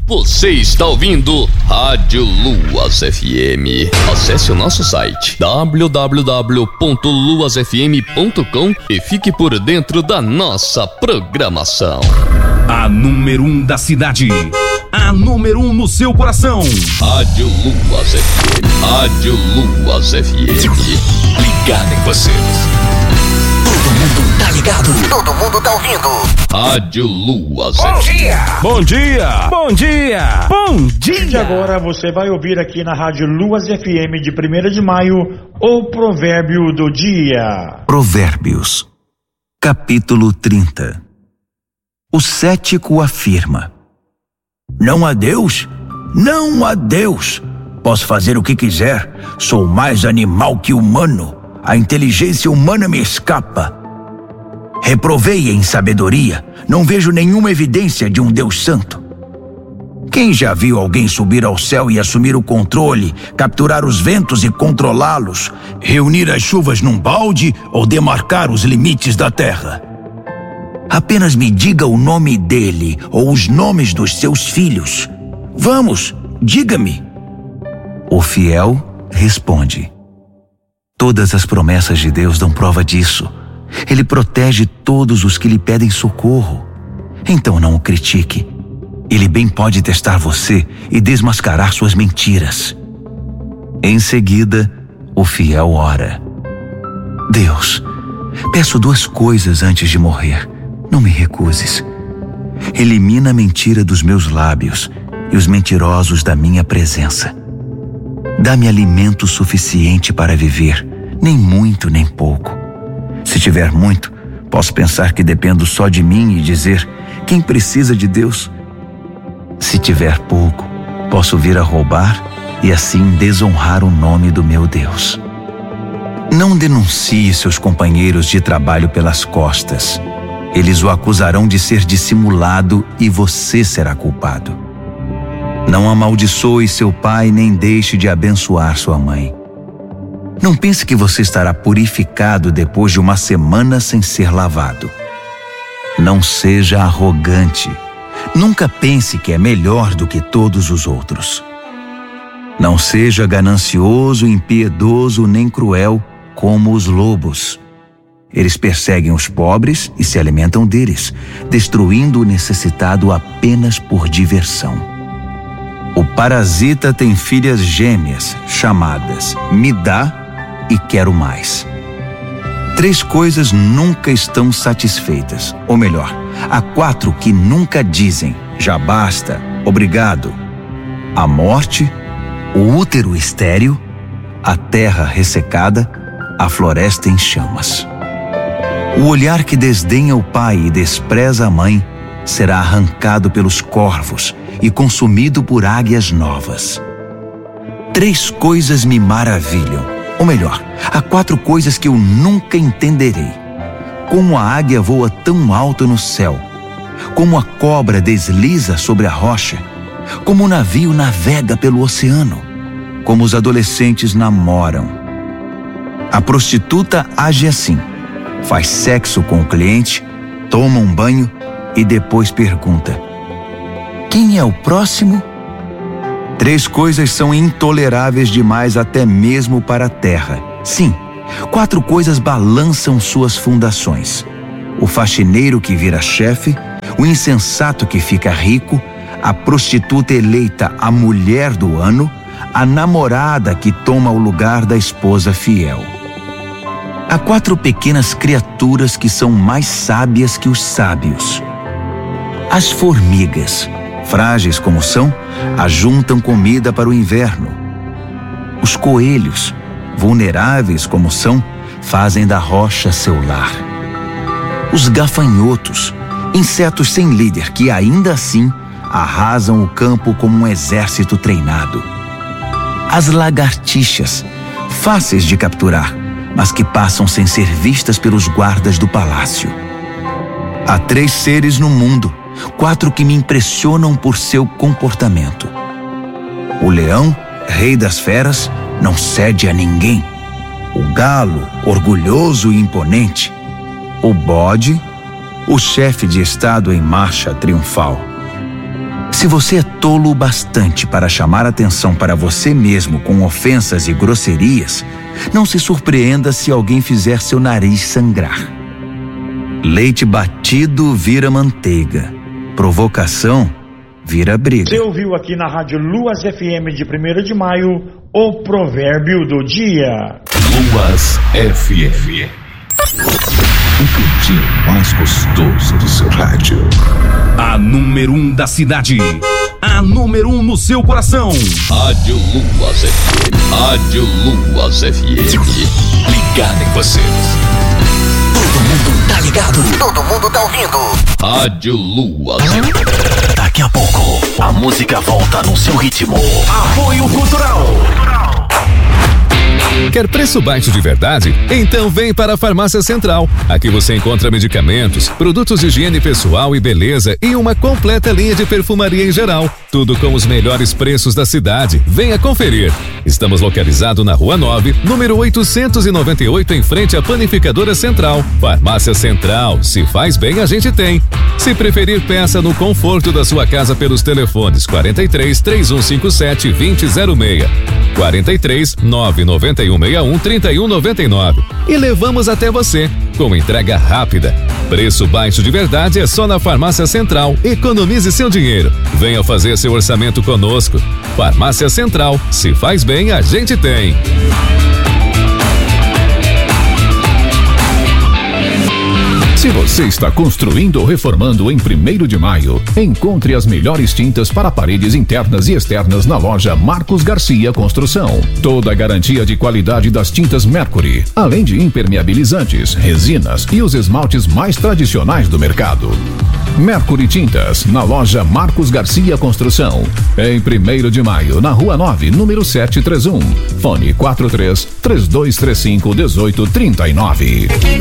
Você está ouvindo Rádio Luas FM. Acesse o nosso site www.luasfm.com e fique por dentro da nossa programação. A número 1 da cidade. A número 1 no seu coração. Rádio Luas FM. Rádio Luas FM. Ligado em você. Todo mundo tá ligado. Todo mundo tá ouvindo. Rádio Luas Bom FM. dia. Bom dia. Bom dia. Bom dia. E agora você vai ouvir aqui na Rádio Luas FM de 1º de maio o provérbio do dia. Provérbios, capítulo 30. O cético afirma: não há Deus? Não há Deus. Posso fazer o que quiser. Sou mais animal que humano. A inteligência humana me escapa. Reprovei em sabedoria. Não vejo nenhuma evidência de um Deus santo. Quem já viu alguém subir ao céu e assumir o controle, capturar os ventos e controlá-los, reunir as chuvas num balde ou demarcar os limites da terra? Apenas me diga o nome dele ou os nomes dos seus filhos. Vamos, diga-me. O fiel responde: todas as promessas de Deus dão prova disso. Ele protege todos os que lhe pedem socorro. Então não o critique. Ele bem pode testar você e desmascarar suas mentiras. Em seguida, o fiel ora: Deus, peço 2 coisas antes de morrer. Não me recuses. Elimina a mentira dos meus lábios e os mentirosos da minha presença. Dá-me alimento suficiente para viver, nem muito nem pouco. Se tiver muito, posso pensar que dependo só de mim e dizer: quem precisa de Deus? Se tiver pouco, posso vir a roubar e assim desonrar o nome do meu Deus. Não denuncie seus companheiros de trabalho pelas costas. Eles o acusarão de ser dissimulado e você será culpado. Não amaldiçoe seu pai nem deixe de abençoar sua mãe. Não pense que você estará purificado depois de uma semana sem ser lavado. Não seja arrogante. Nunca pense que é melhor do que todos os outros. Não seja ganancioso, impiedoso nem cruel como os lobos. Eles perseguem os pobres e se alimentam deles, destruindo o necessitado apenas por diversão. O parasita tem filhas gêmeas, chamadas me dá e quero mais. 3 coisas nunca estão satisfeitas, ou melhor, há 4 que nunca dizem já basta, obrigado: a morte, o útero estéril, a terra ressecada, a floresta em chamas. O olhar que desdenha o pai e despreza a mãe será arrancado pelos corvos e consumido por águias novas. 3 coisas me maravilham, ou melhor, há 4 coisas que eu nunca entenderei. Como a águia voa tão alto no céu, como a cobra desliza sobre a rocha, como o navio navega pelo oceano, como os adolescentes namoram. A prostituta age assim: faz sexo com o cliente, toma um banho e depois pergunta: quem é o próximo? 3 coisas são intoleráveis demais até mesmo para a terra. Sim, 4 coisas balançam suas fundações: o faxineiro que vira chefe, o insensato que fica rico, a prostituta eleita a mulher do ano, a namorada que toma o lugar da esposa fiel. Há 4 pequenas criaturas que são mais sábias que os sábios. As formigas, frágeis como são, ajuntam comida para o inverno. Os coelhos, vulneráveis como são, fazem da rocha seu lar. Os gafanhotos, insetos sem líder que ainda assim arrasam o campo como um exército treinado. As lagartixas, fáceis de capturar, mas que passam sem ser vistas pelos guardas do palácio. Há 3 seres no mundo, 4 que me impressionam por seu comportamento. O leão, rei das feras, não cede a ninguém. O galo, orgulhoso e imponente. O bode, o chefe de estado em marcha triunfal. Se você é tolo o bastante para chamar atenção para você mesmo com ofensas e grosserias, não se surpreenda se alguém fizer seu nariz sangrar. Leite batido vira manteiga. Provocação vira briga. Você ouviu aqui na Rádio Luas FM de 1º de maio o provérbio do dia. Luas FM. O cantinho mais gostoso do seu rádio. A número 1 da cidade. A número 1 no seu coração. Rádio Luas FM. Rádio Luas FM. Ligado em você. Todo mundo tá ligado. Todo mundo tá ouvindo. Rádio Luas FM. Daqui a pouco, a música volta no seu ritmo. Apoio Cultural. Quer preço baixo de verdade? Então vem para a Farmácia Central. Aqui você encontra medicamentos, produtos de higiene pessoal e beleza e uma completa linha de perfumaria em geral. Tudo com os melhores preços da cidade. Venha conferir. Estamos localizados na Rua 9, número 898, em frente à Panificadora Central. Farmácia Central. Se faz bem, a gente tem. Se preferir, peça no conforto da sua casa pelos telefones 43 3157 2006, 43 99161 3199 e levamos até você com entrega rápida. Preço baixo de verdade é só na Farmácia Central. Economize seu dinheiro. Venha fazer seu orçamento conosco. Farmácia Central. Se faz bem, a gente tem. Se você está construindo ou reformando em 1º de maio, encontre as melhores tintas para paredes internas e externas na loja Marcos Garcia Construção. Toda a garantia de qualidade das tintas Mercury, além de impermeabilizantes, resinas e os esmaltes mais tradicionais do mercado. Mercury Tintas, na loja Marcos Garcia Construção. Em 1º de maio, na Rua 9, número 731. Fone 43 3235 1839.